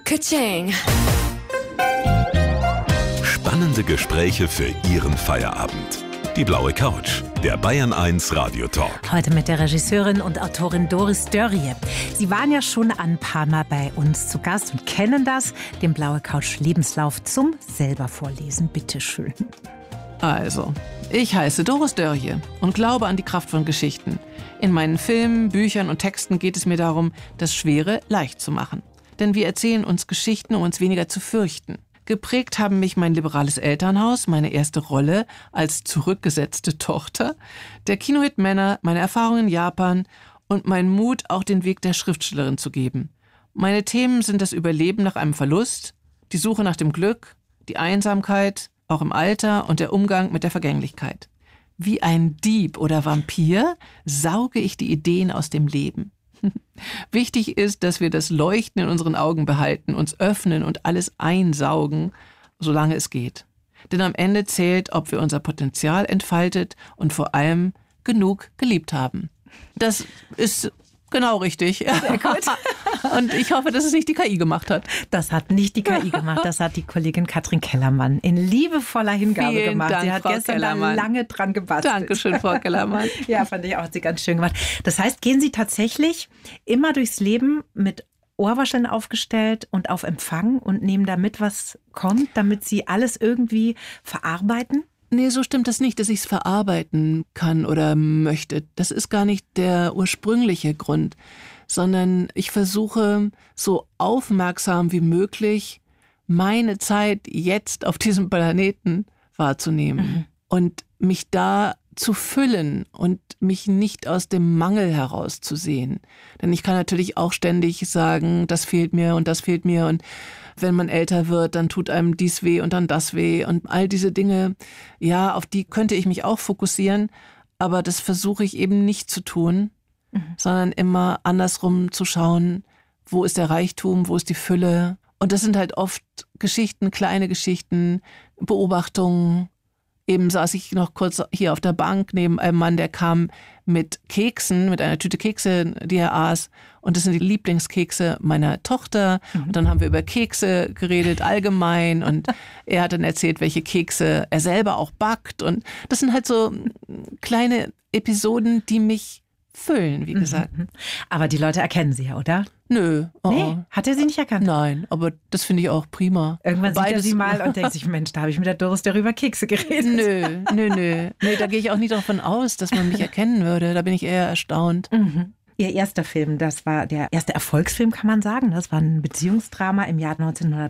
Ka-ching. Spannende Gespräche für Ihren Feierabend. Die blaue Couch, der Bayern 1 Radio-Talk. Heute mit der Regisseurin und Autorin Doris Dörrie. Sie waren ja schon ein paar Mal bei uns zu Gast und kennen das, den blaue Couch Lebenslauf zum selber vorlesen. Bitte schön. Also, ich heiße Doris Dörrie und glaube an die Kraft von Geschichten. In meinen Filmen, Büchern und Texten geht es mir darum, das Schwere leicht zu machen. Denn wir erzählen uns Geschichten, um uns weniger zu fürchten. Geprägt haben mich mein liberales Elternhaus, meine erste Rolle als zurückgesetzte Tochter, der Kinohit Männer, meine Erfahrungen in Japan und mein Mut, auch den Weg der Schriftstellerin zu geben. Meine Themen sind das Überleben nach einem Verlust, die Suche nach dem Glück, die Einsamkeit, auch im Alter und der Umgang mit der Vergänglichkeit. Wie ein Dieb oder Vampir sauge ich die Ideen aus dem Leben. Wichtig ist, dass wir das Leuchten in unseren Augen behalten, uns öffnen und alles einsaugen, solange es geht. Denn am Ende zählt, ob wir unser Potenzial entfaltet und vor allem genug geliebt haben. Das ist genau richtig. Sehr gut. Und ich hoffe, dass es nicht die KI gemacht hat. Das hat nicht die KI gemacht, das hat die Kollegin Katrin Kellermann in liebevoller Hingabe Vielen gemacht. Dank, Sie hat Frau gestern Kellermann. da lange dran gebastelt. Dankeschön, Frau Kellermann. Ja, fand ich auch, hat sie ganz schön gemacht. Das heißt, gehen Sie tatsächlich immer durchs Leben mit Ohrwascheln aufgestellt und auf Empfang und nehmen da mit, was kommt, damit Sie alles irgendwie verarbeiten? Nee, so stimmt das nicht, dass ich es verarbeiten kann oder möchte. Das ist gar nicht der ursprüngliche Grund, sondern ich versuche so aufmerksam wie möglich meine Zeit jetzt auf diesem Planeten wahrzunehmen und mich da zu füllen und mich nicht aus dem Mangel herauszusehen. Denn ich kann natürlich auch ständig sagen, das fehlt mir und das fehlt mir und wenn man älter wird, dann tut einem dies weh und dann das weh und all diese Dinge, ja, auf die könnte ich mich auch fokussieren, aber das versuche ich eben nicht zu tun, sondern immer andersrum zu schauen, wo ist der Reichtum, wo ist die Fülle. Und das sind halt oft Geschichten, kleine Geschichten, Beobachtungen. Eben saß ich noch kurz hier auf der Bank neben einem Mann, der kam mit Keksen, mit einer Tüte Kekse, die er aß. Und das sind die Lieblingskekse meiner Tochter. Und dann haben wir über Kekse geredet, allgemein. Und er hat dann erzählt, welche Kekse er selber auch backt. Und das sind halt so kleine Episoden, die mich füllen, wie gesagt. Aber die Leute erkennen Sie ja, oder? Nö. Nee, hat er Sie nicht erkannt? Nein, aber das finde ich auch prima. Irgendwann sieht er Sie mal und denkt sich, Mensch, da habe ich mit der Doris darüber Kekse geredet. Nö, da gehe ich auch nicht davon aus, dass man mich erkennen würde. Da bin ich eher erstaunt. Ihr erster Film, das war der erste Erfolgsfilm, kann man sagen. Das war ein Beziehungsdrama im Jahr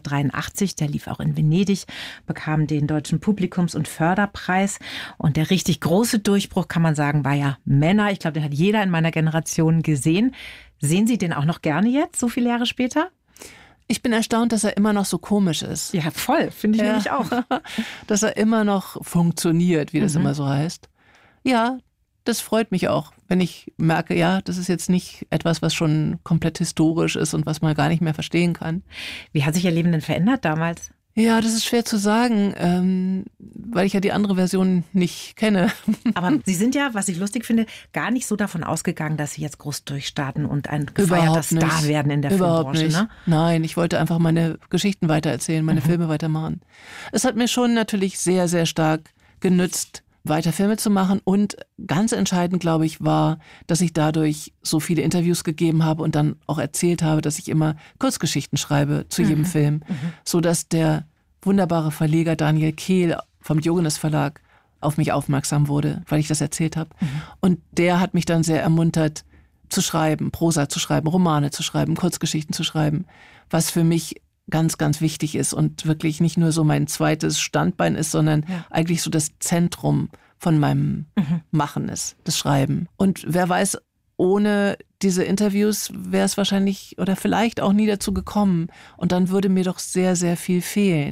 1983. Der lief auch in Venedig, bekam den Deutschen Publikums- und Förderpreis. Und der richtig große Durchbruch, kann man sagen, war ja Männer. Ich glaube, den hat jeder in meiner Generation gesehen. Sehen Sie den auch noch gerne jetzt, so viele Jahre später? Ich bin erstaunt, dass er immer noch so komisch ist. Ja, voll, finde ich nämlich auch. Dass er immer noch funktioniert, wie das immer so heißt. Ja, das freut mich auch, wenn ich merke, ja, das ist jetzt nicht etwas, was schon komplett historisch ist und was man gar nicht mehr verstehen kann. Wie hat sich Ihr Leben denn verändert damals? Ja, das ist schwer zu sagen, weil ich ja die andere Version nicht kenne. Aber Sie sind ja, was ich lustig finde, gar nicht so davon ausgegangen, dass Sie jetzt groß durchstarten und ein gefeierter Star werden in der Filmbranche. Nicht. Ne? Nein, ich wollte einfach meine Geschichten weitererzählen, meine Filme weitermachen. Es hat mir schon natürlich sehr, sehr stark genützt, weiter Filme zu machen und ganz entscheidend, glaube ich, war, dass ich dadurch so viele Interviews gegeben habe und dann auch erzählt habe, dass ich immer Kurzgeschichten schreibe zu jedem Film, sodass der wunderbare Verleger Daniel Kehl vom Diogenes Verlag auf mich aufmerksam wurde, weil ich das erzählt habe. Und der hat mich dann sehr ermuntert, zu schreiben, Prosa zu schreiben, Romane zu schreiben, Kurzgeschichten zu schreiben, was für mich ganz, ganz wichtig ist und wirklich nicht nur so mein zweites Standbein ist, sondern eigentlich so das Zentrum von meinem Machen ist, das Schreiben. Und wer weiß, ohne diese Interviews wäre es wahrscheinlich oder vielleicht auch nie dazu gekommen. Und dann würde mir doch sehr, sehr viel fehlen.